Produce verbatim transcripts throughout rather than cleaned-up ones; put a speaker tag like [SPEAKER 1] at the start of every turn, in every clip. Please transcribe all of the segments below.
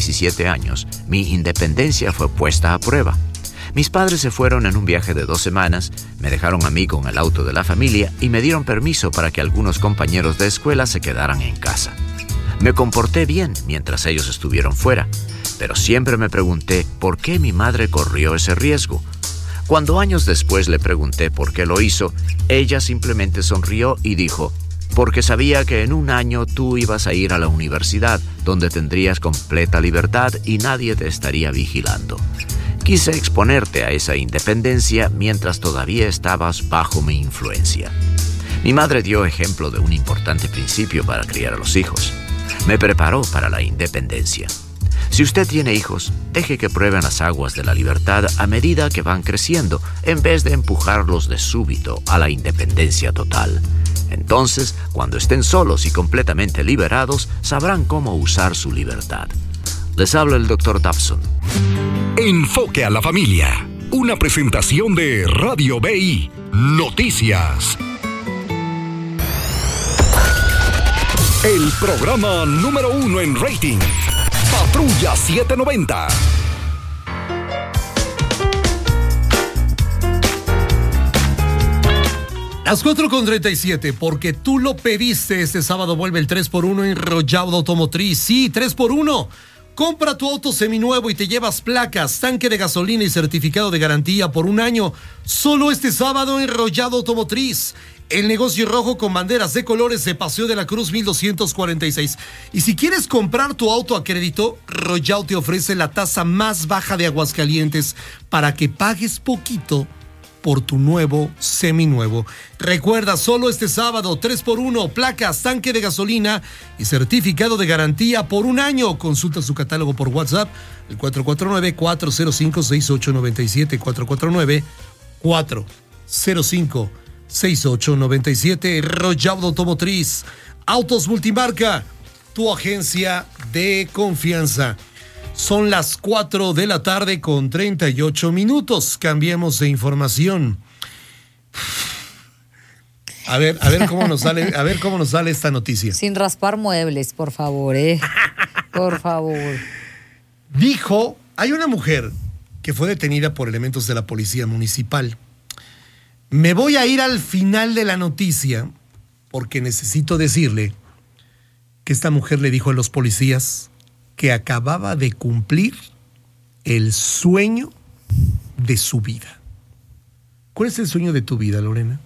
[SPEAKER 1] diecisiete años, mi independencia fue puesta a prueba. Mis padres se fueron en un viaje de dos semanas, me dejaron a mí con el auto de la familia y me dieron permiso para que algunos compañeros de escuela se quedaran en casa. Me comporté bien mientras ellos estuvieron fuera, pero siempre me pregunté por qué mi madre corrió ese riesgo. Cuando años después le pregunté por qué lo hizo, ella simplemente sonrió y dijo: porque sabía que en un año tú ibas a ir a la universidad, donde tendrías completa libertad y nadie te estaría vigilando. Quise exponerte a esa independencia mientras todavía estabas bajo mi influencia. Mi madre dio ejemplo de un importante principio para criar a los hijos. Me preparó para la independencia. Si usted tiene hijos, deje que prueben las aguas de la libertad a medida que van creciendo, en vez de empujarlos de súbito a la independencia total. Entonces, cuando estén solos y completamente liberados, sabrán cómo usar su libertad. Les habla el doctor Dobson.
[SPEAKER 2] Enfoque a la familia. Una presentación de Radio B I Noticias. El programa número uno en rating. Patrulla setecientos noventa.
[SPEAKER 3] Las cuatro con treinta y siete, porque tú lo pediste. Este sábado vuelve el tres por uno en Rollado Automotriz. Sí, tres por uno. Compra tu auto seminuevo y te llevas placas, tanque de gasolina y certificado de garantía por un año. Solo este sábado en Rollado Automotriz. El negocio rojo con banderas de colores de Paseo de la Cruz mil doscientos cuarenta y seis. Y si quieres comprar tu auto a crédito, Rollado te ofrece la tasa más baja de Aguascalientes para que pagues poquito por tu nuevo seminuevo. Recuerda, solo este sábado, tres por uno, placas, tanque de gasolina y certificado de garantía por un año. Consulta su catálogo por WhatsApp, el cuatro cuatro nueve, cuatro cero cinco, seis ocho nueve siete, cuatro cuatro nueve, cuatro cero cinco, seis ocho nueve siete. Rollado Automotriz, autos multimarca, tu agencia de confianza. Son las cuatro de la tarde con treinta y ocho minutos. Cambiemos de información. A ver, a ver cómo nos sale, a ver cómo nos sale esta noticia.
[SPEAKER 4] Sin raspar muebles, por favor, eh. Por favor.
[SPEAKER 3] Dijo, hay una mujer que fue detenida por elementos de la policía municipal. Me voy a ir al final de la noticia porque necesito decirle que esta mujer le dijo a los policías que acababa de cumplir el sueño de su vida. ¿Cuál es el sueño de tu vida, Lorena?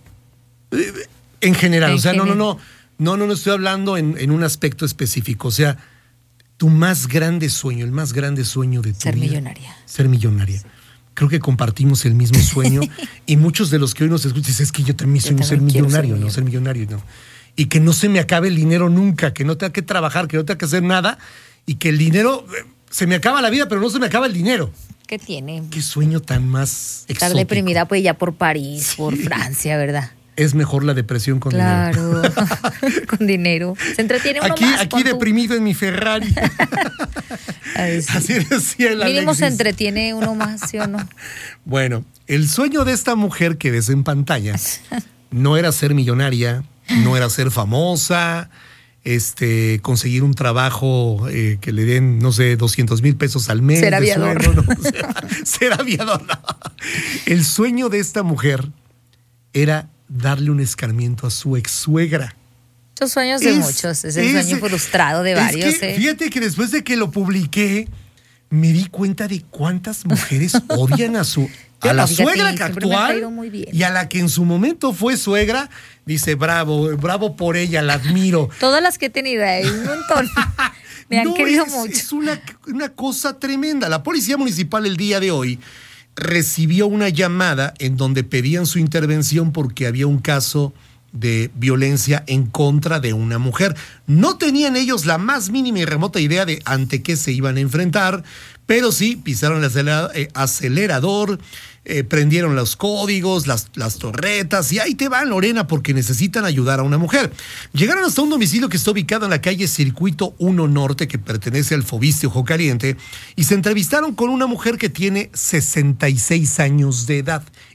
[SPEAKER 3] En general, en o sea, general. no, no, no, no, no, no estoy hablando en, en un aspecto específico, o sea, tu más grande sueño, el más grande sueño de tu
[SPEAKER 4] Ser
[SPEAKER 3] vida.
[SPEAKER 4] Ser millonaria.
[SPEAKER 3] Ser millonaria. Sí. Creo que compartimos el mismo sueño y muchos de los que hoy nos escuchan dicen, es que yo también sueño ser millonario, ser no ser millonario, no. Y que no se me acabe el dinero nunca, que no tenga que trabajar, que no tenga que hacer nada. Y que el dinero, se me acaba la vida, pero no se me acaba el dinero.
[SPEAKER 4] ¿Qué tiene?
[SPEAKER 3] Qué sueño tan más exótico.
[SPEAKER 4] Estar deprimida pues ya por París, sí. por Francia, ¿verdad?
[SPEAKER 3] Es mejor la depresión con
[SPEAKER 4] claro.
[SPEAKER 3] dinero.
[SPEAKER 4] Claro, con dinero. Se entretiene uno
[SPEAKER 3] aquí,
[SPEAKER 4] más.
[SPEAKER 3] Aquí deprimido tu... en mi Ferrari.
[SPEAKER 4] Ay, sí.
[SPEAKER 3] Así decía el
[SPEAKER 4] Mínimo
[SPEAKER 3] Alexis.
[SPEAKER 4] se entretiene uno más, ¿sí o no?
[SPEAKER 3] Bueno, el sueño de esta mujer que ves en pantalla no era ser millonaria, no era ser famosa, Este, conseguir un trabajo eh, que le den, no sé, doscientos mil pesos al mes.
[SPEAKER 4] Ser aviador.
[SPEAKER 3] Sueldo, ¿no? ser, ser aviador, no. El sueño de esta mujer era darle un escarmiento a su ex suegra.
[SPEAKER 4] Muchos sueños de es, muchos, es el es, sueño frustrado de varios.
[SPEAKER 3] Es que,
[SPEAKER 4] eh.
[SPEAKER 3] Fíjate que después de que lo publiqué, me di cuenta de cuántas mujeres odian a su a la fíjate, suegra que actual y a la que en su momento fue suegra. Dice, bravo, bravo por ella, la admiro.
[SPEAKER 4] Todas las que he tenido, hay un montón. Me han
[SPEAKER 3] no,
[SPEAKER 4] querido
[SPEAKER 3] es,
[SPEAKER 4] mucho.
[SPEAKER 3] Es una, una cosa tremenda. La Policía Municipal el día de hoy recibió una llamada en donde pedían su intervención porque había un caso de violencia en contra de una mujer. No tenían ellos la más mínima y remota idea de ante qué se iban a enfrentar, pero sí pisaron el acelerador, eh, prendieron los códigos, las, las torretas, y ahí te van, Lorena, porque necesitan ayudar a una mujer. Llegaron hasta un domicilio que está ubicado en la calle Circuito uno Norte, que pertenece al Fobiste Ojo Caliente, y se entrevistaron con una mujer que tiene sesenta y seis años de edad.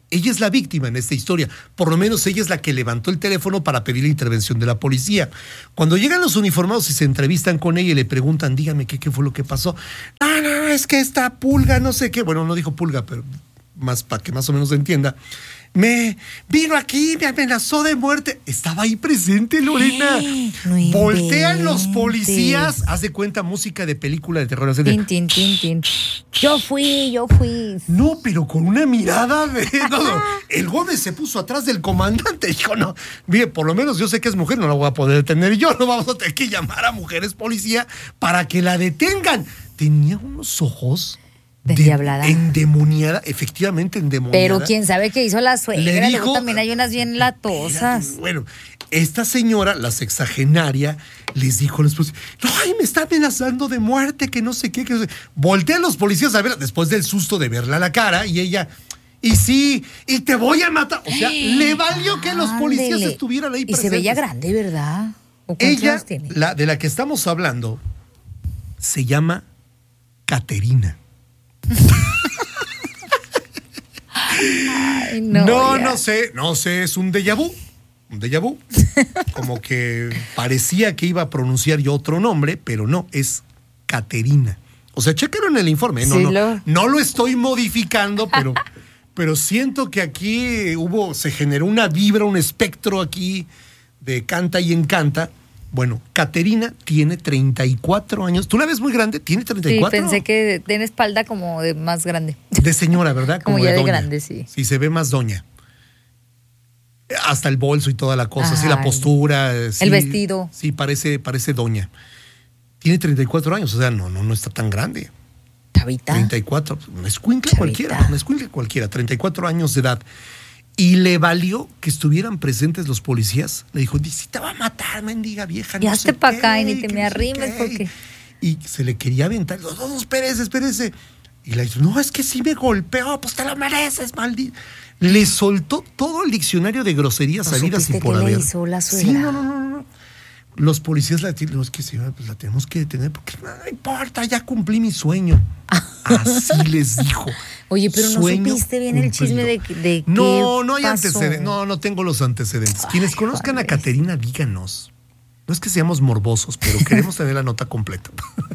[SPEAKER 3] Ella es la víctima en esta historia. Por lo menos ella es la que levantó el teléfono para pedir la intervención de la policía. Cuando llegan los uniformados y se entrevistan con ella y le preguntan, dígame qué, qué fue lo que pasó. No, no, es que esta pulga, no sé qué. Bueno, no dijo pulga, pero más para que más o menos se entienda. Me vino aquí, me amenazó de muerte. Estaba ahí presente, Lorena.
[SPEAKER 4] Eh, no
[SPEAKER 3] Voltean los
[SPEAKER 4] inventes.
[SPEAKER 3] policías. Haz de cuenta música de película de terror. Así de,
[SPEAKER 4] Tin, tin, tin, tin. Yo fui, yo fui.
[SPEAKER 3] no, pero con una mirada de... No, no. El Gómez se puso atrás del comandante. Dijo, no, mire, por lo menos yo sé que es mujer, no la voy a poder detener yo. No vamos a tener que llamar a mujeres policía para que la detengan. Tenía unos ojos...
[SPEAKER 4] Desdiablada.
[SPEAKER 3] De, endemoniada, efectivamente endemoniada.
[SPEAKER 4] Pero quién sabe qué hizo la suegra.
[SPEAKER 3] Le dijo,
[SPEAKER 4] Luego también hay unas bien latosas.
[SPEAKER 3] Bueno, esta señora, la sexagenaria, les dijo a los policías, no, ay, me está amenazando de muerte, que no sé qué. Que no sé. Voltean los policías a ver, después del susto de verla a la cara, y ella, y sí, y te voy a matar. O sea, le valió que los policías
[SPEAKER 4] Ándele.
[SPEAKER 3] estuvieran ahí
[SPEAKER 4] Y
[SPEAKER 3] presentes.
[SPEAKER 4] se veía grande, ¿verdad? ¿O cuántos
[SPEAKER 3] Ella,
[SPEAKER 4] años tiene?
[SPEAKER 3] la de la que estamos hablando, se llama Caterina.
[SPEAKER 4] Ay, no,
[SPEAKER 3] No,
[SPEAKER 4] ya.
[SPEAKER 3] no sé, no sé, es un déjà vu, un déjà vu. Como que parecía que iba a pronunciar yo otro nombre, pero no, es Caterina. O sea, chéquenlo en el informe, no,
[SPEAKER 4] Sí,
[SPEAKER 3] no,
[SPEAKER 4] lo-
[SPEAKER 3] no lo estoy modificando, pero, pero siento que aquí hubo, se generó una vibra, un espectro aquí de canta y encanta. Bueno, Caterina tiene treinta y cuatro años. ¿Tú la ves muy grande? ¿Tiene treinta y
[SPEAKER 4] Sí,
[SPEAKER 3] cuatro?
[SPEAKER 4] pensé que tiene espalda como de más grande.
[SPEAKER 3] De señora, ¿verdad?
[SPEAKER 4] Como ya de
[SPEAKER 3] doña.
[SPEAKER 4] grande, sí.
[SPEAKER 3] Sí, se ve más doña. Hasta el bolso y toda la cosa, sí, la
[SPEAKER 4] Ay.
[SPEAKER 3] postura. eh, sí,
[SPEAKER 4] El vestido.
[SPEAKER 3] Sí, parece, parece doña. Tiene treinta y cuatro años, o sea, no, no, no está tan grande.
[SPEAKER 4] Chavita.
[SPEAKER 3] treinta y cuatro, un escuincle
[SPEAKER 4] Chavita.
[SPEAKER 3] cualquiera, un escuincle cualquiera, treinta y cuatro años de edad. Y le valió que estuvieran presentes los policías. Le dijo, si te va a matar, mendiga vieja.
[SPEAKER 4] Ya
[SPEAKER 3] no
[SPEAKER 4] hazte
[SPEAKER 3] sé
[SPEAKER 4] pa'
[SPEAKER 3] qué,
[SPEAKER 4] acá y ni te
[SPEAKER 3] que
[SPEAKER 4] me
[SPEAKER 3] no sé
[SPEAKER 4] arrimes,
[SPEAKER 3] qué".
[SPEAKER 4] porque-
[SPEAKER 3] Y se le quería aventar. No, no, espérese, espérese. Y le dijo, no, es que sí me golpeó, pues te lo mereces, maldito. Le soltó todo el diccionario de groserías
[SPEAKER 4] ¿No
[SPEAKER 3] salidas y
[SPEAKER 4] supiste
[SPEAKER 3] por
[SPEAKER 4] qué le
[SPEAKER 3] haber.
[SPEAKER 4] hizo la
[SPEAKER 3] Sí,
[SPEAKER 4] suegra?
[SPEAKER 3] no, no, no, no. Los policías la no, es que señora, pues la tenemos que detener porque no importa, ya cumplí mi sueño. Así les dijo.
[SPEAKER 4] Oye, pero no
[SPEAKER 3] Sueño
[SPEAKER 4] supiste bien el chisme de,
[SPEAKER 3] cumplido.
[SPEAKER 4] de qué
[SPEAKER 3] No, no hay
[SPEAKER 4] pasó.
[SPEAKER 3] antecedentes. No, no tengo los antecedentes. Quienes
[SPEAKER 4] Ay,
[SPEAKER 3] conozcan
[SPEAKER 4] Juan
[SPEAKER 3] a
[SPEAKER 4] Luis.
[SPEAKER 3] Caterina, díganos. No es que seamos morbosos, pero queremos tener la nota completa.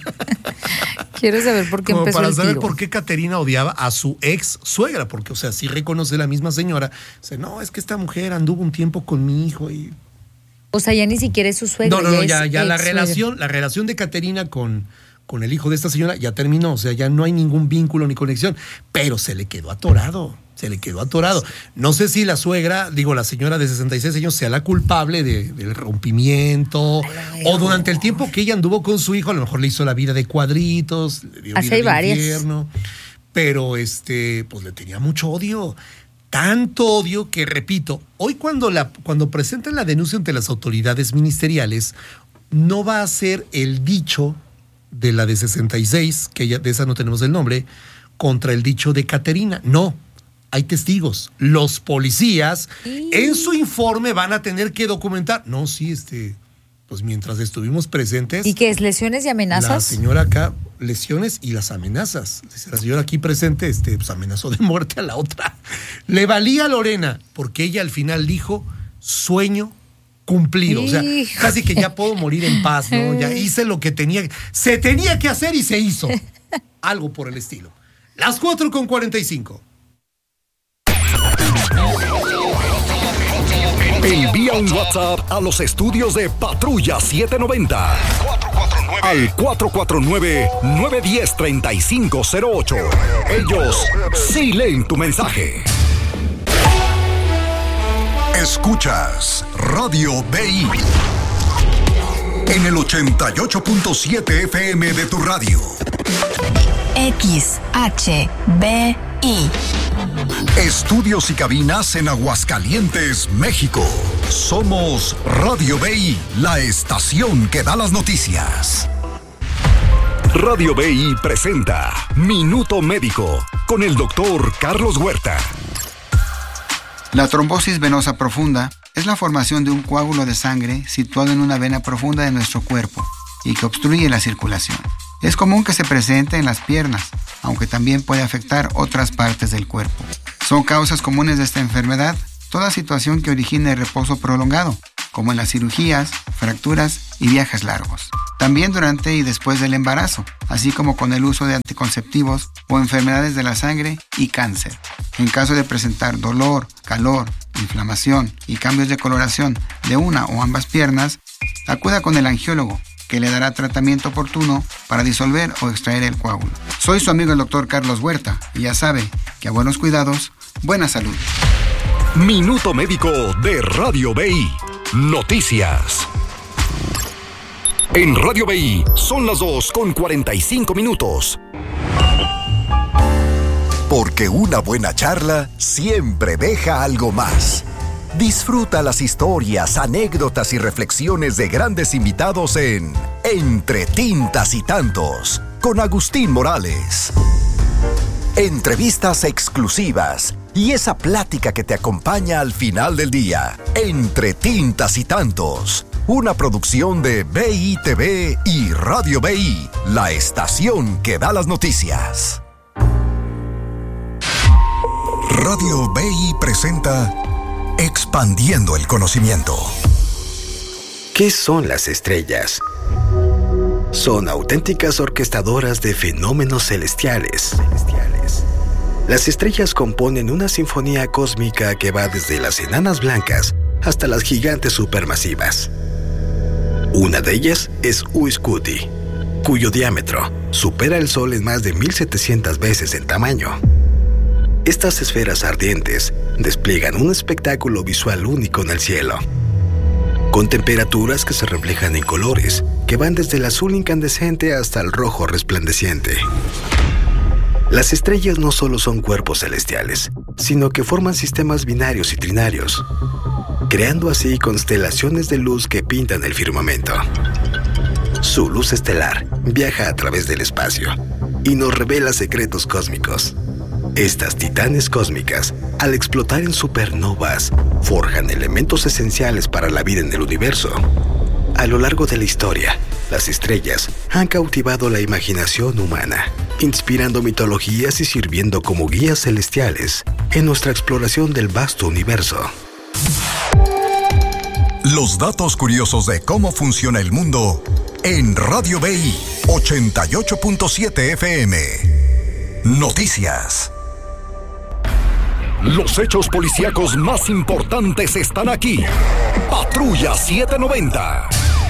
[SPEAKER 4] Quiero saber por qué
[SPEAKER 3] Como
[SPEAKER 4] empezó
[SPEAKER 3] para
[SPEAKER 4] el
[SPEAKER 3] saber
[SPEAKER 4] tiro.
[SPEAKER 3] por qué Caterina odiaba a su ex suegra, porque, o sea, sí reconoce la misma señora. Dice, no, es que esta mujer anduvo un tiempo con mi hijo y.
[SPEAKER 4] O sea, ya ni siquiera es su suegra.
[SPEAKER 3] No, no, no, ya,
[SPEAKER 4] es
[SPEAKER 3] ya la
[SPEAKER 4] ex-suegra.
[SPEAKER 3] relación, la relación de Caterina con, con el hijo de esta señora ya terminó. O sea, ya no hay ningún vínculo ni conexión, pero se le quedó atorado. Se le quedó atorado. No sé si la suegra, digo, la señora de sesenta y seis años, sea la culpable de- del rompimiento. O durante el tiempo que ella anduvo con su hijo, a lo mejor le hizo la vida de cuadritos, le dio
[SPEAKER 4] Así
[SPEAKER 3] vida
[SPEAKER 4] hay
[SPEAKER 3] de
[SPEAKER 4] varias.
[SPEAKER 3] infierno. Pero este, pues le tenía mucho odio. Tanto odio que, repito, hoy cuando, la, cuando presentan la denuncia ante las autoridades ministeriales, no va a ser el dicho de la de sesenta y seis, que ya, de esa no tenemos el nombre, contra el dicho de Caterina. No, hay testigos. Los policías en su informe van a tener que documentar. No, sí, este, pues mientras estuvimos presentes.
[SPEAKER 4] ¿Y qué es? ¿Lesiones y
[SPEAKER 3] La
[SPEAKER 4] amenazas?
[SPEAKER 3] señora acá, lesiones y las amenazas. Dice, la señora aquí presente, este, pues amenazó de muerte a la otra. Le valía a Lorena, porque ella al final dijo, sueño cumplido. O sea,
[SPEAKER 4] Hijo.
[SPEAKER 3] casi que ya puedo morir en paz, ¿no? Ya hice lo que tenía, se tenía que hacer y se hizo. Algo por el estilo. Las cuatro con cuarenta y cinco.
[SPEAKER 2] Envía un WhatsApp a los estudios de Patrulla setecientos noventa al cuatro cuatro nueve, nueve uno cero, tres cinco cero ocho. Ellos sí leen tu mensaje.
[SPEAKER 5] Escuchas Radio B I en el ochenta y ocho punto siete F M de tu radio.
[SPEAKER 6] X H B I.
[SPEAKER 5] Estudios y cabinas en Aguascalientes, México. Somos Radio B I, la estación que da las noticias.
[SPEAKER 2] Radio B I presenta Minuto Médico con el doctor Carlos Huerta.
[SPEAKER 7] La trombosis venosa profunda es la formación de un coágulo de sangre situado en una vena profunda de nuestro cuerpo y que obstruye la circulación. Es común que se presente en las piernas, aunque también puede afectar otras partes del cuerpo. Son causas comunes de esta enfermedad toda situación que origine reposo prolongado, como en las cirugías, fracturas y viajes largos. También durante y después del embarazo, así como con el uso de anticonceptivos o enfermedades de la sangre y cáncer. En caso de presentar dolor, calor, inflamación y cambios de coloración de una o ambas piernas, acuda con el angiólogo, que le dará tratamiento oportuno para disolver o extraer el coágulo. Soy su amigo el doctor Carlos Huerta y ya sabe que a buenos cuidados, buena salud.
[SPEAKER 2] Minuto Médico de Radio B I. Noticias. En Radio B I son las dos con cuarenta y cinco minutos.
[SPEAKER 5] Porque una buena charla siempre deja algo más. Disfruta las historias, anécdotas y reflexiones de grandes invitados en Entre Tintas y Tantos, con Agustín Morales. Entrevistas exclusivas y esa plática que te acompaña al final del día. Entre Tintas y Tantos, una producción de B I T V y Radio B I, la estación que da las noticias. Radio B I presenta Expandiendo el Conocimiento.
[SPEAKER 8] ¿Qué son las estrellas? Son auténticas orquestadoras de fenómenos celestiales. Las estrellas componen una sinfonía cósmica que va desde las enanas blancas hasta las gigantes supermasivas. Una de ellas es Uiscuti, cuyo diámetro supera el Sol en más de mil setecientas veces en tamaño. Estas esferas ardientes despliegan un espectáculo visual único en el cielo, con temperaturas que se reflejan en colores que van desde el azul incandescente hasta el rojo resplandeciente. Las estrellas no solo son cuerpos celestiales, sino que forman sistemas binarios y trinarios, creando así constelaciones de luz que pintan el firmamento. Su luz estelar viaja a través del espacio y nos revela secretos cósmicos. Estas titanes cósmicas, al explotar en supernovas, forjan elementos esenciales para la vida en el universo. A lo largo de la historia, las estrellas han cautivado la imaginación humana, inspirando mitologías y sirviendo como guías celestiales en nuestra exploración del vasto universo.
[SPEAKER 5] Los datos curiosos de cómo funciona el mundo en Radio B I ochenta y ocho punto siete F M. Noticias.
[SPEAKER 2] Los hechos policíacos más importantes están aquí. Patrulla setecientos noventa.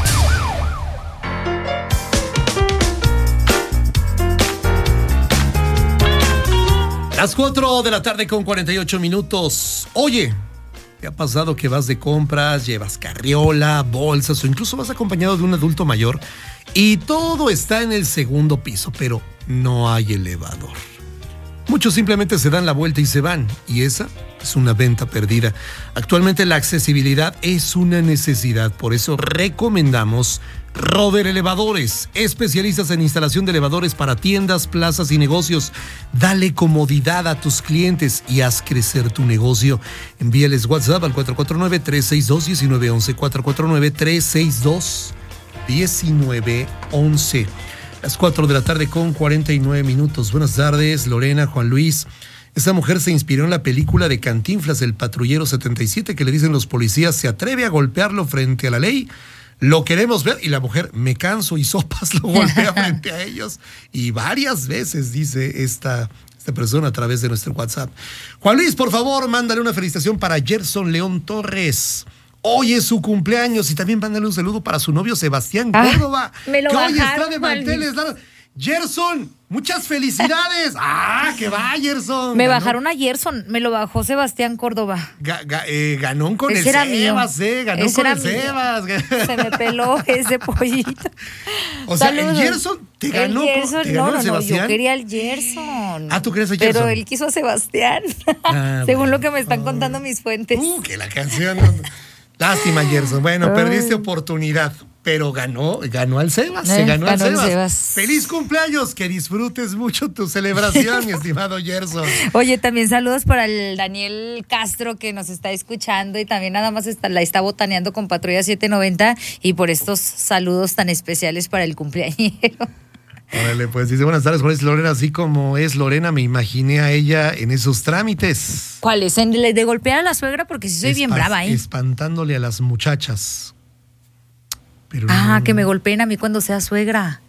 [SPEAKER 3] Las cuatro de la tarde con cuarenta y ocho minutos. Oye, ¿te ha pasado que vas de compras, llevas carriola, bolsas o incluso vas acompañado de un adulto mayor y todo está en el segundo piso, pero no hay elevador? Muchos simplemente se dan la vuelta y se van, y esa es una venta perdida. Actualmente la accesibilidad es una necesidad, por eso recomendamos Rover Elevadores, especialistas en instalación de elevadores para tiendas, plazas y negocios. Dale comodidad a tus clientes y haz crecer tu negocio. Envíales WhatsApp al cuatro cuatro nueve, tres seis dos, uno nueve uno uno, cuatro cuatro nueve, tres seis dos, uno nueve uno uno. Las cuatro de la tarde con cuarenta y nueve minutos. Buenas tardes, Lorena, Juan Luis. Esta mujer se inspiró en la película de Cantinflas, El Patrullero setenta y siete, que le dicen los policías, se atreve a golpearlo frente a la ley. Lo queremos ver. Y la mujer, me canso y sopas, lo golpea frente a ellos. Y varias veces, dice esta, esta persona a través de nuestro WhatsApp. Juan Luis, por favor, mándale una felicitación para Gerson León Torres. Hoy es su cumpleaños y también mándale un saludo para su novio Sebastián Córdoba,
[SPEAKER 4] ah, me lo
[SPEAKER 3] que hoy
[SPEAKER 4] bajaron,
[SPEAKER 3] está de manteles largos. Gerson, muchas felicidades. ¡Ah, que va, Gerson!
[SPEAKER 4] Me
[SPEAKER 3] ganó.
[SPEAKER 4] bajaron a Gerson, me lo bajó Sebastián Córdoba.
[SPEAKER 3] Ga, ga, eh, ganó con
[SPEAKER 4] ese
[SPEAKER 3] el
[SPEAKER 4] era
[SPEAKER 3] Sebas,
[SPEAKER 4] mío.
[SPEAKER 3] eh, ganó
[SPEAKER 4] ese
[SPEAKER 3] con
[SPEAKER 4] era
[SPEAKER 3] el
[SPEAKER 4] mío.
[SPEAKER 3] Sebas.
[SPEAKER 4] Se me peló ese pollito.
[SPEAKER 3] O sea,
[SPEAKER 4] Saludos.
[SPEAKER 3] el Gerson te ganó,
[SPEAKER 4] el Gerson,
[SPEAKER 3] te ganó
[SPEAKER 4] no,
[SPEAKER 3] el
[SPEAKER 4] no, no,
[SPEAKER 3] Sebastián.
[SPEAKER 4] yo quería el Gerson.
[SPEAKER 3] Ah, ¿tú crees a Gerson?
[SPEAKER 4] Pero él quiso a Sebastián,
[SPEAKER 3] Ah,
[SPEAKER 4] según
[SPEAKER 3] bueno.
[SPEAKER 4] lo que me están contando mis fuentes.
[SPEAKER 3] Uh, que la canción. No, no. Lástima, Gerson. Bueno,
[SPEAKER 4] Ay.
[SPEAKER 3] perdiste oportunidad, pero ganó, ganó al Sebas,
[SPEAKER 4] Eh,
[SPEAKER 3] se ganó,
[SPEAKER 4] ganó
[SPEAKER 3] al
[SPEAKER 4] el
[SPEAKER 3] Sebas.
[SPEAKER 4] Sebas.
[SPEAKER 3] Feliz cumpleaños, que disfrutes mucho tu celebración, mi estimado Gerson.
[SPEAKER 4] Oye, también saludos para el Daniel Castro que nos está escuchando y también nada más está, la está botaneando con Patrulla setecientos noventa y por estos saludos tan especiales para el cumpleañero.
[SPEAKER 3] Órale, pues dice, buenas tardes, ¿cuál es Lorena? Así como es Lorena, me imaginé a ella en esos trámites.
[SPEAKER 4] ¿Cuál es? ¿En el de golpear a la suegra? Porque sí soy
[SPEAKER 3] Espa-
[SPEAKER 4] bien brava, ¿eh?
[SPEAKER 3] Espantándole a las muchachas. Pero
[SPEAKER 4] Ah,
[SPEAKER 3] no,
[SPEAKER 4] que me golpeen a mí cuando sea suegra.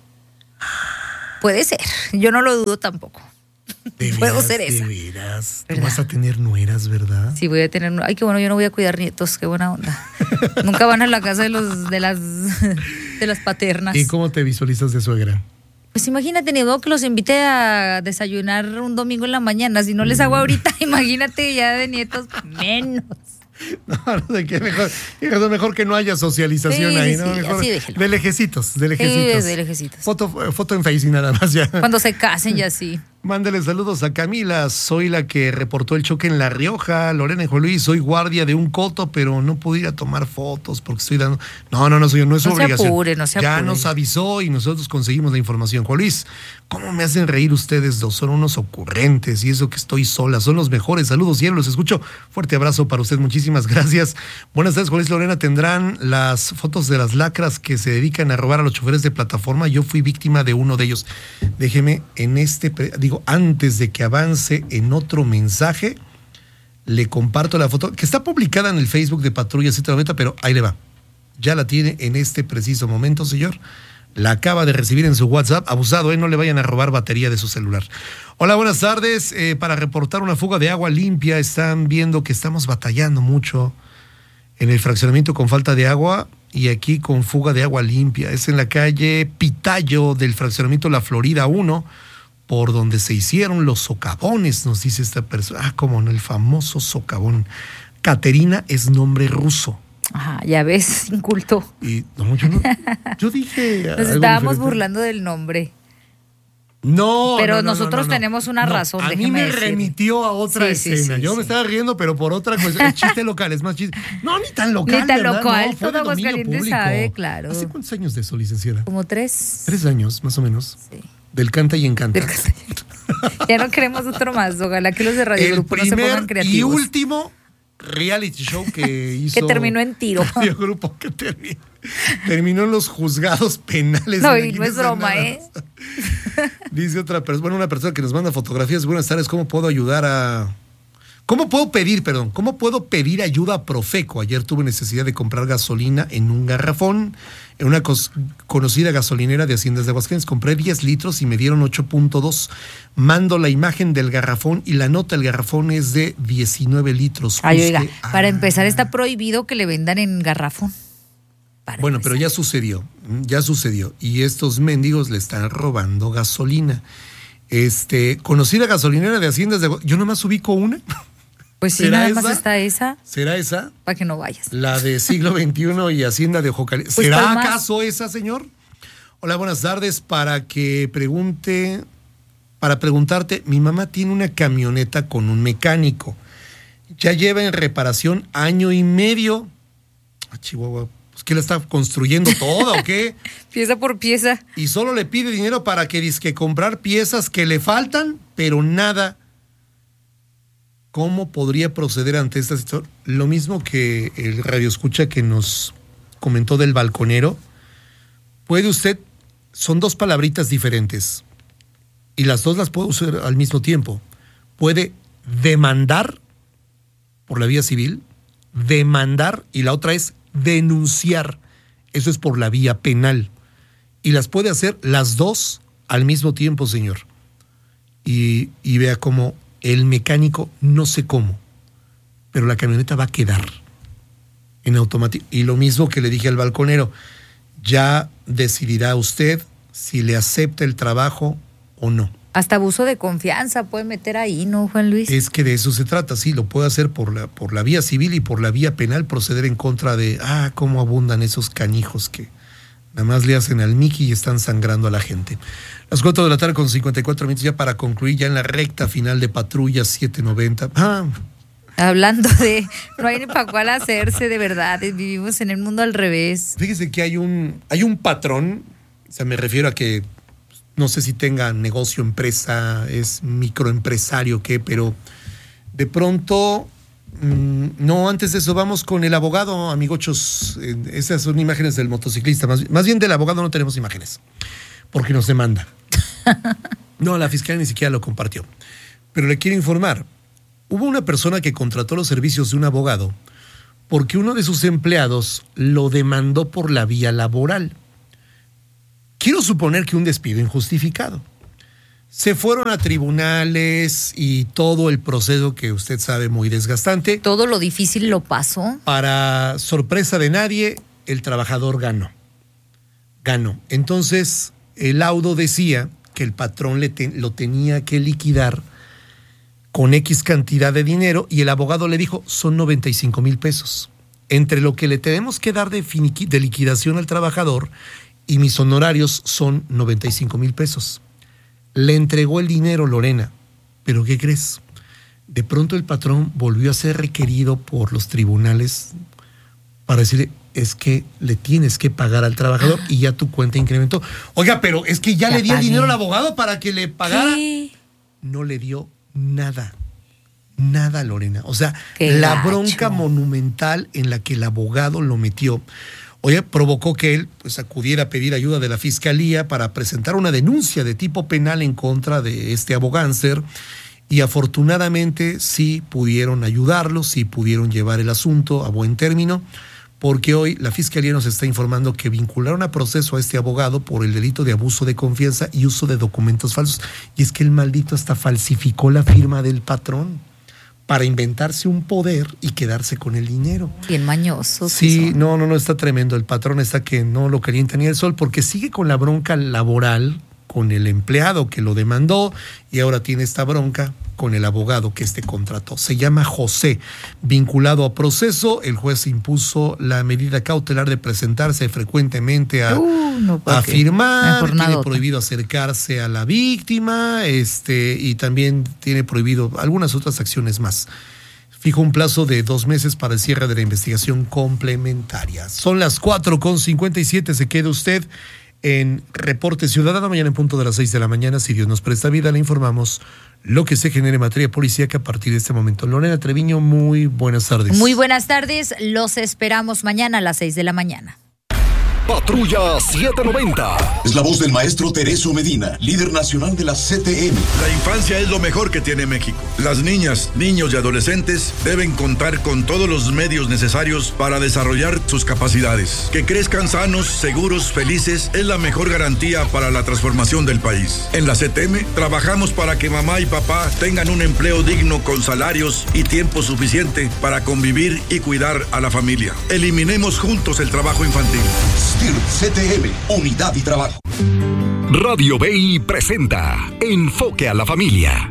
[SPEAKER 4] Puede ser, yo no lo dudo tampoco.
[SPEAKER 3] de
[SPEAKER 4] Puedo
[SPEAKER 3] veras,
[SPEAKER 4] ser
[SPEAKER 3] de
[SPEAKER 4] esa.
[SPEAKER 3] veras. Tú
[SPEAKER 4] ¿Verdad?
[SPEAKER 3] vas a tener nueras, ¿verdad?
[SPEAKER 4] Sí, voy a tener. Ay, qué bueno, yo no voy a cuidar nietos, qué buena onda. Nunca van a la casa de los de las de las paternas.
[SPEAKER 3] ¿Y cómo te visualizas de suegra?
[SPEAKER 4] Pues imagínate, ni modo que los invite a desayunar un domingo en la mañana. Si no les hago ahorita, imagínate ya de nietos, menos.
[SPEAKER 3] No, no, de qué mejor, mejor, mejor que no haya socialización
[SPEAKER 4] Sí,
[SPEAKER 3] ahí,
[SPEAKER 4] sí,
[SPEAKER 3] ¿no?
[SPEAKER 4] sí,
[SPEAKER 3] Mejor
[SPEAKER 4] así déjelo.
[SPEAKER 3] de lejecitos, de lejecitos.
[SPEAKER 4] Sí, de lejecitos.
[SPEAKER 3] Foto, foto en Face y nada más ya.
[SPEAKER 4] Cuando se casen ya sí.
[SPEAKER 3] Mándale saludos a Camila, soy la que reportó el choque en La Rioja. Lorena y Juan Luis, soy guardia de un coto, pero no pude ir a tomar fotos porque estoy dando... No, no, no, señor, no es
[SPEAKER 4] No se
[SPEAKER 3] obligación.
[SPEAKER 4] apure, no se
[SPEAKER 3] Ya
[SPEAKER 4] apure.
[SPEAKER 3] nos avisó y nosotros conseguimos la información. Juan Luis, ¿cómo me hacen reír ustedes dos? Son unos ocurrentes y eso que estoy sola, son los mejores. Saludos, y los escucho. Fuerte abrazo para usted, muchísimas gracias. Buenas tardes, Juan Luis, Lorena. ¿Tendrán las fotos de las lacras que se dedican a robar a los choferes de plataforma? Yo fui víctima de uno de ellos. Déjeme en este, pre- digo, antes de que avance en otro mensaje, le comparto la foto que está publicada en el Facebook de Patrulla siete noventa, pero ahí le va. Ya la tiene en este preciso momento, señor. La acaba de recibir en su WhatsApp. Abusado, ¿eh? No le vayan a robar batería de su celular. Hola, buenas tardes. Eh, para reportar una fuga de agua limpia, están viendo que estamos batallando mucho en el fraccionamiento con falta de agua y aquí con fuga de agua limpia. Es en la calle Pitayo del fraccionamiento La Florida uno, por donde se hicieron los socavones, nos dice esta persona. Ah, como no, el famoso socavón. Caterina es nombre ruso.
[SPEAKER 4] Ajá, ya ves, inculto.
[SPEAKER 3] Y no, yo no, yo dije.
[SPEAKER 4] Nos
[SPEAKER 3] algo
[SPEAKER 4] estábamos
[SPEAKER 3] diferente.
[SPEAKER 4] burlando del nombre.
[SPEAKER 3] No,
[SPEAKER 4] Pero
[SPEAKER 3] no, no,
[SPEAKER 4] nosotros
[SPEAKER 3] no, no.
[SPEAKER 4] tenemos una
[SPEAKER 3] No,
[SPEAKER 4] razón,
[SPEAKER 3] A mí
[SPEAKER 4] déjeme
[SPEAKER 3] me
[SPEAKER 4] decirle.
[SPEAKER 3] remitió a otra
[SPEAKER 4] Sí, sí,
[SPEAKER 3] escena.
[SPEAKER 4] sí,
[SPEAKER 3] Yo
[SPEAKER 4] sí.
[SPEAKER 3] me estaba riendo, pero por otra cuestión. El chiste local, es más chiste. No, ni tan local.
[SPEAKER 4] Ni tan
[SPEAKER 3] ¿verdad?
[SPEAKER 4] local,
[SPEAKER 3] No, fue
[SPEAKER 4] todo
[SPEAKER 3] de dominio
[SPEAKER 4] Aguascalientes
[SPEAKER 3] público.
[SPEAKER 4] sabe, claro.
[SPEAKER 3] ¿Hace cuántos años de eso, licenciada?
[SPEAKER 4] Como tres.
[SPEAKER 3] Tres años, más o menos.
[SPEAKER 4] Sí.
[SPEAKER 3] Del canta y encanta.
[SPEAKER 4] Del canta Ya no queremos otro más. Ojalá que los de Radio
[SPEAKER 3] El
[SPEAKER 4] Grupo no se pongan
[SPEAKER 3] primer y
[SPEAKER 4] creativos.
[SPEAKER 3] último reality show que hizo.
[SPEAKER 4] Que terminó en tiro.
[SPEAKER 3] Radio Grupo que terminó, terminó en los juzgados penales.
[SPEAKER 4] No, y no
[SPEAKER 3] Imagínense
[SPEAKER 4] es broma,
[SPEAKER 3] nada
[SPEAKER 4] ¿eh?
[SPEAKER 3] más. Dice otra persona, bueno, una persona que nos manda fotografías. Buenas tardes, ¿cómo puedo ayudar a... ¿Cómo puedo pedir, perdón? ¿Cómo puedo pedir ayuda a Profeco? Ayer tuve necesidad de comprar gasolina en un garrafón. En una cos- conocida gasolinera de Haciendas de Aguascalientes compré diez litros y me dieron ocho punto dos. Mando la imagen del garrafón y la nota del garrafón es de diecinueve litros.
[SPEAKER 4] Ay,
[SPEAKER 3] Juzgue-
[SPEAKER 4] oiga, para
[SPEAKER 3] Ah.
[SPEAKER 4] empezar está prohibido que le vendan en garrafón. Para
[SPEAKER 3] Bueno, pero ya
[SPEAKER 4] empezar.
[SPEAKER 3] sucedió, ya sucedió. Y estos mendigos le están robando gasolina. Este, conocida gasolinera de Haciendas de Aguascalientes. Yo nomás ubico una.
[SPEAKER 4] Pues sí,
[SPEAKER 3] ¿será
[SPEAKER 4] nada más
[SPEAKER 3] esa?
[SPEAKER 4] está esa,
[SPEAKER 3] ¿Será esa?
[SPEAKER 4] para que no vayas.
[SPEAKER 3] La de siglo veintiuno y Hacienda de Ojo Caliente.
[SPEAKER 4] Pues,
[SPEAKER 3] ¿Será
[SPEAKER 4] ¿cuál más?
[SPEAKER 3] acaso esa, señor? Hola, buenas tardes. Para que pregunte, para preguntarte, mi mamá tiene una camioneta con un mecánico. Ya lleva en reparación año y medio. Ah, Chihuahua, pues ¿qué la está construyendo toda o qué?
[SPEAKER 4] Pieza por pieza.
[SPEAKER 3] Y solo le pide dinero para que disque comprar piezas que le faltan, pero nada. ¿Cómo podría proceder ante esta situación? Lo mismo que el radioescucha que nos comentó del balconero. Puede usted, son dos palabritas diferentes y las dos las puede usar al mismo tiempo. Puede demandar por la vía civil, demandar, y la otra es denunciar. Eso es por la vía penal. Y las puede hacer las dos al mismo tiempo, señor. Y, y vea cómo el mecánico, no sé cómo, pero la camioneta va a quedar en automático. Y lo mismo que le dije al balconero, ya decidirá usted si le acepta el trabajo o no.
[SPEAKER 4] Hasta abuso de confianza puede meter ahí, ¿no, Juan Luis?
[SPEAKER 3] Es que de eso se trata, sí, lo puede hacer por la, por la vía civil y por la vía penal, proceder en contra de, ah, cómo abundan esos canijos que nada más le hacen al Mickey y están sangrando a la gente. Las cuatro de la tarde con cincuenta y cuatro minutos ya para concluir, ya en la recta final de Patrulla siete noventa. Ah,
[SPEAKER 4] Hablando de, no hay ni para cuál hacerse, de verdad, vivimos en el mundo al revés.
[SPEAKER 3] fíjese que hay un, hay un patrón, o sea, me refiero a que no sé si tenga negocio, empresa, es microempresario, qué, pero de pronto, mmm, no, antes de eso vamos con el abogado, amigochos. Eh, esas son imágenes del motociclista, más, más bien del abogado no tenemos imágenes, porque nos demanda. No, la fiscalía ni siquiera lo compartió. Pero le quiero informar, hubo una persona que contrató los servicios de un abogado porque uno de sus empleados lo demandó por la vía laboral. Quiero suponer que un despido injustificado. Se fueron a tribunales y todo el proceso que usted sabe muy desgastante.
[SPEAKER 4] Todo lo difícil lo pasó.
[SPEAKER 3] Para sorpresa de nadie, el trabajador ganó. Ganó. Entonces, el laudo decía que el patrón le te, lo tenía que liquidar con X cantidad de dinero y el abogado le dijo, son noventa y cinco mil pesos. Entre lo que le tenemos que dar de, finiqui, de liquidación al trabajador y mis honorarios son noventa y cinco mil pesos. Le entregó el dinero, Lorena, pero ¿qué crees? De pronto el patrón volvió a ser requerido por los tribunales para decirle, es que le tienes que pagar al trabajador y ya tu cuenta incrementó. Oiga, pero es que ya, ya le di pagué. El dinero al abogado para que le pagara. ¿Qué? No le dio nada, nada, Lorena. O sea, Qué la gacho. Bronca monumental en la que el abogado lo metió. Oye, provocó que él pues, acudiera a pedir ayuda de la fiscalía para presentar una denuncia de tipo penal en contra de este abogánster y afortunadamente sí pudieron ayudarlo, sí pudieron llevar el asunto a buen término, porque hoy la fiscalía nos está informando que vincularon a proceso a este abogado por el delito de abuso de confianza y uso de documentos falsos. Y es que el maldito hasta falsificó la firma del patrón para inventarse un poder y quedarse con el dinero.
[SPEAKER 4] Bien mañoso.
[SPEAKER 3] Sí, no, no, no, está tremendo. El patrón está que no lo calienta ni el sol porque sigue con la bronca laboral con el empleado que lo demandó y ahora tiene esta bronca con el abogado que este contrató. Se llama José, vinculado a proceso. El juez impuso la medida cautelar de presentarse frecuentemente a, uh, no, a firmar, tiene prohibido acercarse a la víctima, este, y también tiene prohibido algunas otras acciones más. Fijó un plazo de dos meses para el cierre de la investigación complementaria. Son las cuatro con cincuenta y siete, se queda usted en Reporte Ciudadano. Mañana en punto de las seis de la mañana, si Dios nos presta vida, le informamos lo que se genere en materia policíaca a partir de este momento. Lorena Treviño, muy buenas tardes.
[SPEAKER 4] Muy buenas tardes, los esperamos mañana a las seis de la mañana.
[SPEAKER 2] Patrulla setecientos noventa.
[SPEAKER 9] Es la voz del maestro Teresio Medina, líder nacional de la C T M.
[SPEAKER 10] La infancia es lo mejor que tiene México. Las niñas, niños y adolescentes deben contar con todos los medios necesarios para desarrollar sus capacidades. Que crezcan sanos, seguros, felices es la mejor garantía para la transformación del país. En la C T M trabajamos para que mamá y papá tengan un empleo digno con salarios y tiempo suficiente para convivir y cuidar a la familia. Eliminemos juntos el trabajo infantil.
[SPEAKER 9] C T M, Unidad y Trabajo.
[SPEAKER 2] Radio B I presenta Enfoque a la Familia.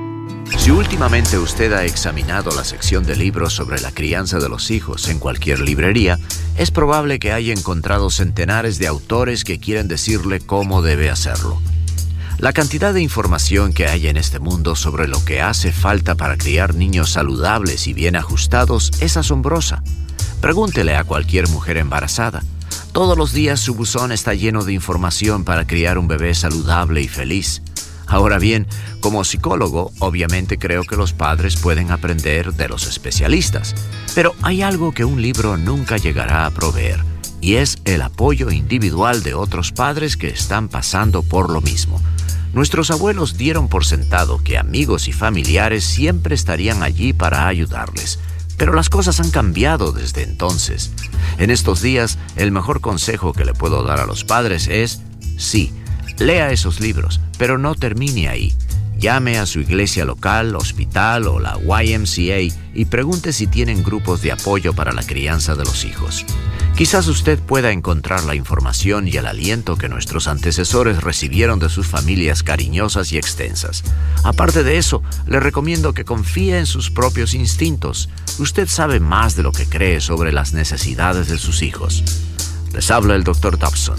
[SPEAKER 1] Si últimamente usted ha examinado la sección de libros sobre la crianza de los hijos en cualquier librería, es probable que haya encontrado centenares de autores que quieren decirle cómo debe hacerlo. La cantidad de información que hay en este mundo sobre lo que hace falta para criar niños saludables y bien ajustados es asombrosa. Pregúntele a cualquier mujer embarazada. Todos los días su buzón está lleno de información para criar un bebé saludable y feliz. Ahora bien, como psicólogo, obviamente creo que los padres pueden aprender de los especialistas, pero hay algo que un libro nunca llegará a proveer, y es el apoyo individual de otros padres que están pasando por lo mismo. Nuestros abuelos dieron por sentado que amigos y familiares siempre estarían allí para ayudarles. Pero las cosas han cambiado desde entonces. En estos días, el mejor consejo que le puedo dar a los padres es, sí, lea esos libros, pero no termine ahí. Llame a su iglesia local, hospital o la Y M C A y pregunte si tienen grupos de apoyo para la crianza de los hijos. Quizás usted pueda encontrar la información y el aliento que nuestros antecesores recibieron de sus familias cariñosas y extensas. Aparte de eso, le recomiendo que confíe en sus propios instintos. Usted sabe más de lo que cree sobre las necesidades de sus hijos. Les habla el doctor Dobson.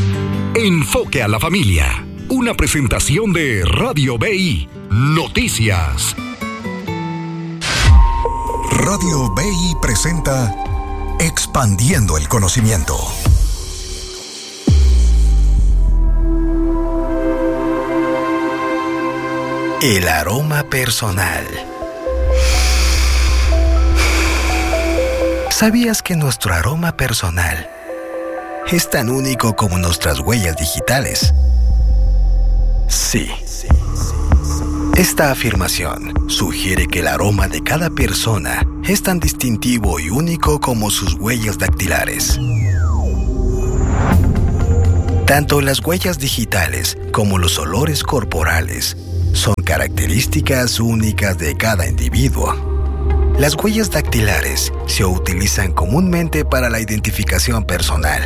[SPEAKER 2] Enfoque a la Familia. Una presentación de Radio B I Noticias.
[SPEAKER 5] Radio B I presenta Expandiendo el Conocimiento.
[SPEAKER 8] El aroma personal. ¿Sabías que nuestro aroma personal es tan único como nuestras huellas digitales? Sí. Esta afirmación sugiere que el aroma de cada persona es tan distintivo y único como sus huellas dactilares. Tanto las huellas digitales como los olores corporales son características únicas de cada individuo. Las huellas dactilares se utilizan comúnmente para la identificación personal.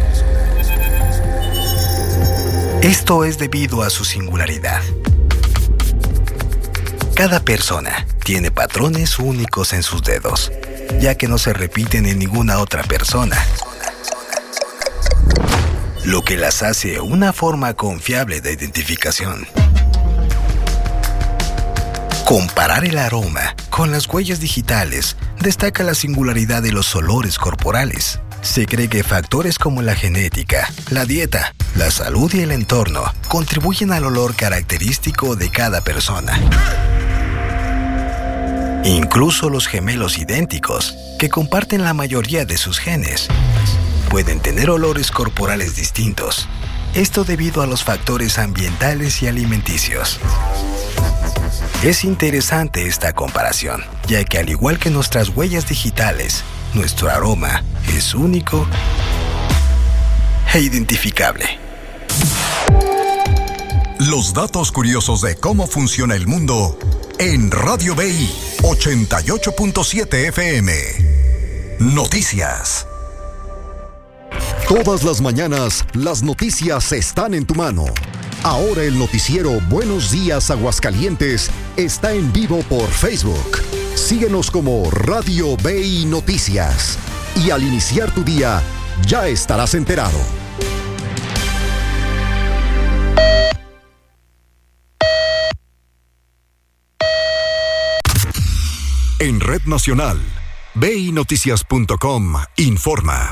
[SPEAKER 8] Esto es debido a su singularidad. Cada persona tiene patrones únicos en sus dedos, ya que no se repiten en ninguna otra persona, lo que las hace una forma confiable de identificación. Comparar el aroma con las huellas digitales destaca la singularidad de los olores corporales. Se cree que factores como la genética, la dieta, la salud y el entorno contribuyen al olor característico de cada persona. Incluso los gemelos idénticos, que comparten la mayoría de sus genes, pueden tener olores corporales distintos. Esto debido a los factores ambientales y alimenticios. Es interesante esta comparación, ya que al igual que nuestras huellas digitales, nuestro aroma es único e identificable.
[SPEAKER 2] Los datos curiosos de cómo funciona el mundo en Radio B I ochenta y ocho punto siete F M. Noticias. Todas las mañanas, las noticias están en tu mano. Ahora el noticiero Buenos Días Aguascalientes está en vivo por Facebook. Síguenos como Radio B I Noticias. Y al iniciar tu día, ya estarás enterado. En Red Nacional, B I Noticias punto com informa.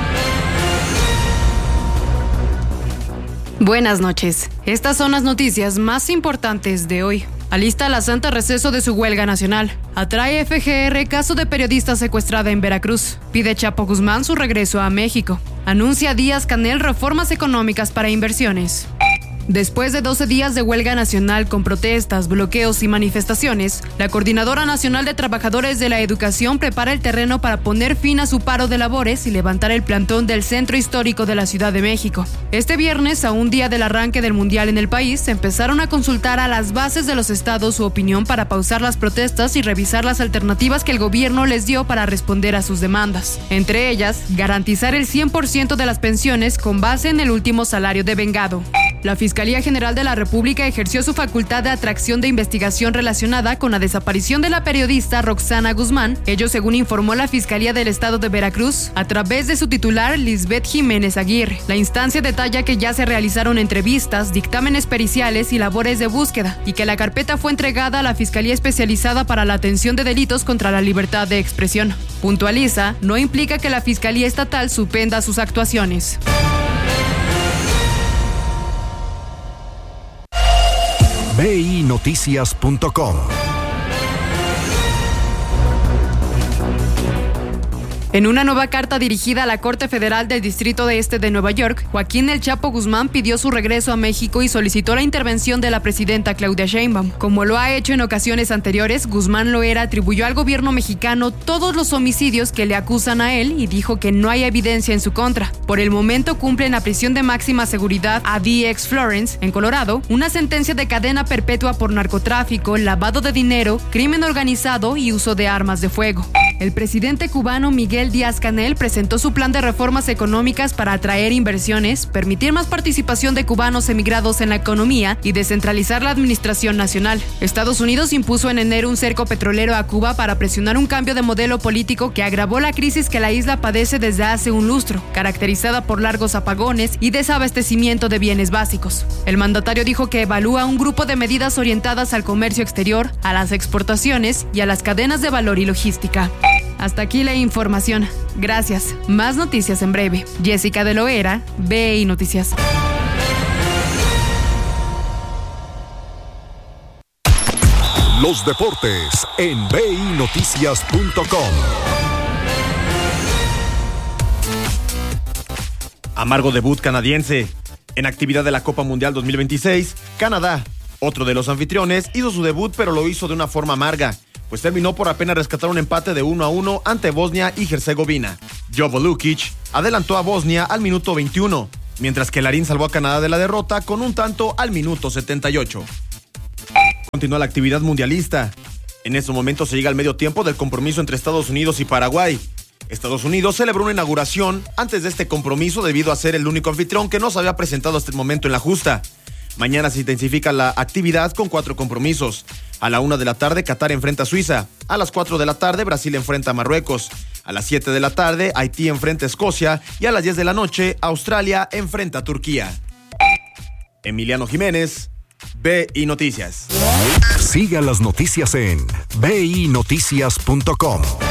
[SPEAKER 11] Buenas noches. Estas son las noticias más importantes de hoy. Alista la Santa receso de su huelga nacional. Atrae F G R caso de periodista secuestrada en Veracruz. Pide Chapo Guzmán su regreso a México. Anuncia Díaz-Canel reformas económicas para inversiones. Después de doce días de huelga nacional con protestas, bloqueos y manifestaciones, la Coordinadora Nacional de Trabajadores de la Educación prepara el terreno para poner fin a su paro de labores y levantar el plantón del Centro Histórico de la Ciudad de México. Este viernes, a un día del arranque del Mundial en el país, empezaron a consultar a las bases de los estados su opinión para pausar las protestas y revisar las alternativas que el gobierno les dio para responder a sus demandas. Entre ellas, garantizar el cien por ciento de las pensiones con base en el último salario devengado. La Fiscalía General de la República ejerció su facultad de atracción de investigación relacionada con la desaparición de la periodista Roxana Guzmán, ello según informó la Fiscalía del Estado de Veracruz a través de su titular Lisbeth Jiménez Aguirre. La instancia detalla que ya se realizaron entrevistas, dictámenes periciales y labores de búsqueda, y que la carpeta fue entregada a la Fiscalía Especializada para la Atención de Delitos contra la Libertad de Expresión. Puntualiza, no implica que la Fiscalía Estatal suspenda sus actuaciones.
[SPEAKER 2] B I Noticias punto com.
[SPEAKER 11] En una nueva carta dirigida a la Corte Federal del Distrito Este de Nueva York, Joaquín El Chapo Guzmán pidió su regreso a México y solicitó la intervención de la presidenta Claudia Sheinbaum. Como lo ha hecho en ocasiones anteriores, Guzmán Loera atribuyó al gobierno mexicano todos los homicidios que le acusan a él y dijo que no hay evidencia en su contra. Por el momento cumple en la prisión de máxima seguridad a D X Florence, en Colorado, una sentencia de cadena perpetua por narcotráfico, lavado de dinero, crimen organizado y uso de armas de fuego. El presidente cubano Miguel Díaz-Canel presentó su plan de reformas económicas para atraer inversiones, permitir más participación de cubanos emigrados en la economía y descentralizar la administración nacional. Estados Unidos impuso en enero un cerco petrolero a Cuba para presionar un cambio de modelo político que agravó la crisis que la isla padece desde hace un lustro, caracterizada por largos apagones y desabastecimiento de bienes básicos. El mandatario dijo que evalúa un grupo de medidas orientadas al comercio exterior, a las exportaciones y a las cadenas de valor y logística. Hasta aquí la información. Gracias. Más noticias en breve. Jessica de Loera, B I Noticias.
[SPEAKER 2] Los deportes en B I Noticias punto com.
[SPEAKER 12] Amargo debut canadiense. En actividad de la Copa Mundial dos mil veintiséis, Canadá, otro de los anfitriones, hizo su debut, pero lo hizo de una forma amarga, pues terminó por apenas rescatar un empate de uno a uno ante Bosnia y Herzegovina. Jovo Lukic adelantó a Bosnia al minuto veintiuno, mientras que Larín salvó a Canadá de la derrota con un tanto al minuto setenta y ocho. Continúa la actividad mundialista. En estos momentos se llega al medio tiempo del compromiso entre Estados Unidos y Paraguay. Estados Unidos celebró una inauguración antes de este compromiso debido a ser el único anfitrión que no se había presentado hasta el momento en la justa. Mañana se intensifica la actividad con cuatro compromisos. A la una de la tarde, Qatar enfrenta a Suiza. A las cuatro de la tarde, Brasil enfrenta a Marruecos. A las siete de la tarde, Haití enfrenta a Escocia. Y a las diez de la noche, Australia enfrenta a Turquía. Emiliano Jiménez, B I Noticias.
[SPEAKER 2] Siga las noticias en b i noticias punto com.